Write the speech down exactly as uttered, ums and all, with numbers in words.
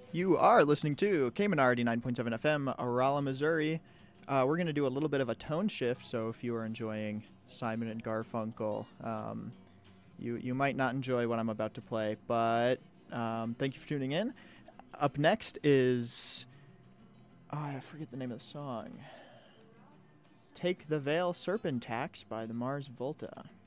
You are listening to K M N R eighty-nine point seven F M, Rolla, Missouri. Uh, we're going to do a little bit of a tone shift, so if you are enjoying Simon and Garfunkel, um, you, you might not enjoy what I'm about to play, but um, thank you for tuning in. Up next is... Oh, I forget the name of the song. Take the Veil Serpentax by the Mars Volta.